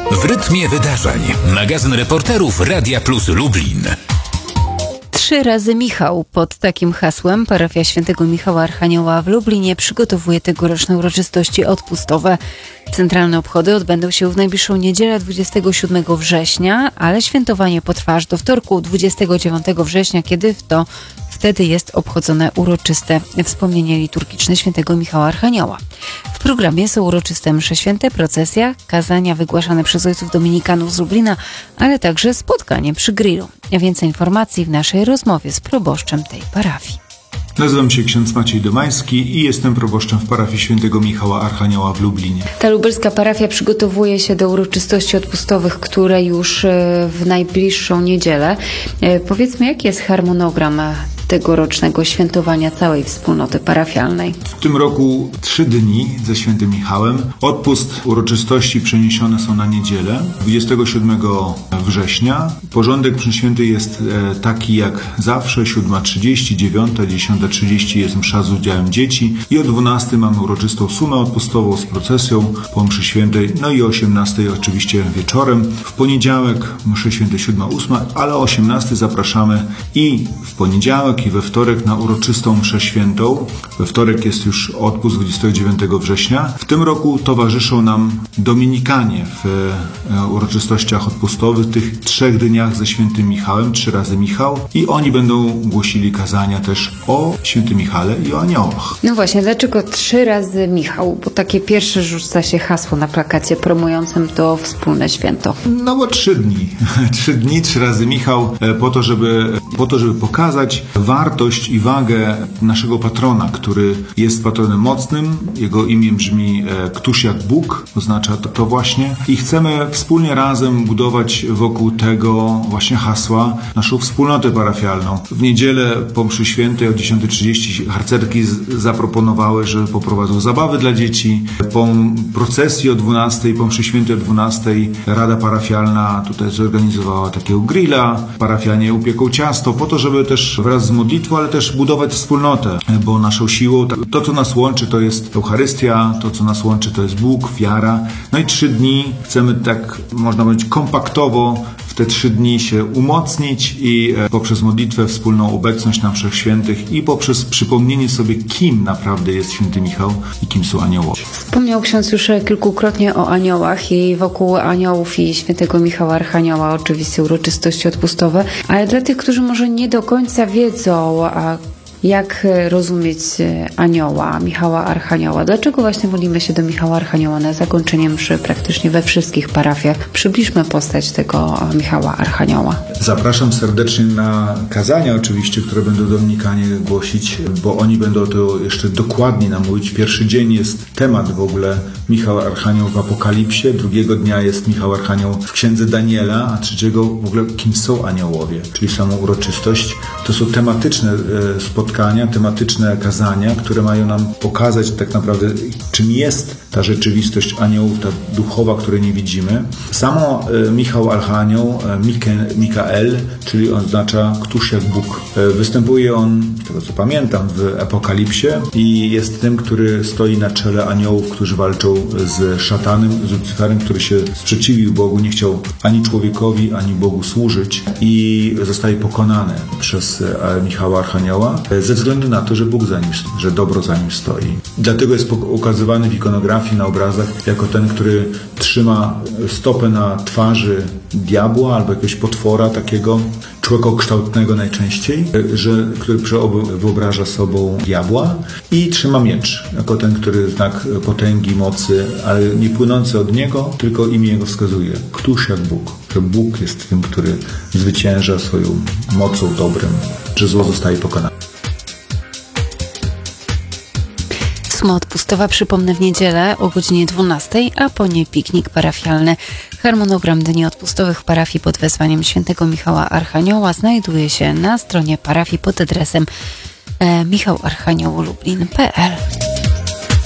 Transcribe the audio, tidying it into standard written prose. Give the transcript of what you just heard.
W rytmie wydarzeń. Magazyn reporterów Radia Plus Lublin. 3 razy Michał. Pod takim hasłem parafia Świętego Michała Archanioła w Lublinie przygotowuje tegoroczne uroczystości odpustowe. Centralne obchody odbędą się w najbliższą niedzielę 27 września, ale świętowanie potrwa aż do wtorku 29 września, kiedy wtedy jest obchodzone uroczyste wspomnienie liturgiczne Świętego Michała Archanioła. W programie są uroczyste msze święte, procesja, kazania wygłaszane przez ojców dominikanów z Lublina, ale także spotkanie przy grillu. Więcej informacji w naszej rozmowie z proboszczem tej parafii. Nazywam się ksiądz Maciej Domański i jestem proboszczem w parafii Świętego Michała Archanioła w Lublinie. Ta lubelska parafia przygotowuje się do uroczystości odpustowych, które już w najbliższą niedzielę. Powiedzmy, jaki jest harmonogram tegorocznego świętowania całej wspólnoty parafialnej? W tym roku 3 dni ze Świętym Michałem. Odpust uroczystości przeniesione są na niedzielę 27 września. Porządek mszy świętej jest taki jak zawsze: 7:30, 9:00, 10:30 jest msza z udziałem dzieci i o 12:00 mamy uroczystą sumę odpustową z procesją po mszy świętej, no i o 18:00 oczywiście wieczorem. W poniedziałek mszy świętej 7:08, ale o 18:00 zapraszamy i w poniedziałek i we wtorek na uroczystą mszę świętą. We wtorek jest już odpust 29 września. W tym roku towarzyszą nam dominikanie w uroczystościach odpustowych, tych 3 dniach ze Świętym Michałem, 3 razy Michał, i oni będą głosili kazania też o Świętym Michale i o aniołach. No właśnie, dlaczego 3 razy Michał? Bo takie pierwsze rzuca się hasło na plakacie promującym to wspólne święto. No bo 3 dni. 3 dni, 3 razy Michał, po to, żeby pokazać wartość i wagę naszego patrona, który jest patronem mocnym. Jego imię brzmi Któż jak Bóg, oznacza to właśnie. I chcemy wspólnie razem budować wokół tego właśnie hasła naszą wspólnotę parafialną. W niedzielę po mszy świętej o 10:30 harcerki zaproponowały, że poprowadzą zabawy dla dzieci. Po procesji o 12:00, po mszy świętej o 12:00 Rada Parafialna tutaj zorganizowała takiego grilla. Parafianie upieką ciasto po to, żeby też wraz z modlitwą, ale też budować wspólnotę, bo naszą siłą, to co nas łączy, to jest Eucharystia, to co nas łączy, to jest Bóg, wiara. No i 3 dni chcemy, tak można powiedzieć, kompaktowo w te 3 dni się umocnić i poprzez modlitwę, wspólną obecność na mszach świętych i poprzez przypomnienie sobie, kim naprawdę jest Święty Michał i kim są aniołowie. Wspomniał ksiądz już kilkukrotnie o aniołach i wokół aniołów i Świętego Michała Archanioła oczywiście uroczystości odpustowe, ale dla tych, którzy może nie do końca wiedzą, jak rozumieć anioła, Michała Archanioła? Dlaczego właśnie modlimy się do Michała Archanioła na zakończenie mszy praktycznie we wszystkich parafiach? Przybliżmy postać tego Michała Archanioła. Zapraszam serdecznie na kazania oczywiście, które będą dominikanie głosić, bo oni będą to jeszcze dokładniej nam mówić. Pierwszy dzień jest temat w ogóle Michał Archanioł w Apokalipsie, drugiego dnia jest Michał Archanioł w Księdze Daniela, a trzeciego w ogóle kim są aniołowie, czyli samą uroczystość. To są tematyczne spotkania, tematyczne kazania, które mają nam pokazać tak naprawdę, czym jest ta rzeczywistość aniołów, ta duchowa, której nie widzimy. Samo Michał Archanioł, Mikael, czyli oznacza Któż jak Bóg. Występuje on, z tego co pamiętam, w Apokalipsie i jest tym, który stoi na czele aniołów, którzy walczą z szatanem, z Lucyferem, który się sprzeciwił Bogu, nie chciał ani człowiekowi, ani Bogu służyć i zostaje pokonany przez Michała Archanioła ze względu na to, że Bóg za nim, że dobro za nim stoi. Dlatego jest ukazywany w ikonografii, na obrazach, jako ten, który trzyma stopę na twarzy diabła albo jakiegoś potwora, takiego człowiekokształtnego najczęściej, który wyobraża sobą diabła, i trzyma miecz, jako ten, który znak potęgi, mocy, ale nie płynący od niego, tylko imię jego wskazuje. Któż jak Bóg. Że Bóg jest tym, który zwycięża swoją mocą, dobrem, że zło zostaje pokonane. Suma odpustowa, przypomnę, w niedzielę o godzinie 12:00, a po niej piknik parafialny. Harmonogram dni odpustowych w parafii pod wezwaniem Świętego Michała Archanioła znajduje się na stronie parafii pod adresem michałarchaniołlublin.pl.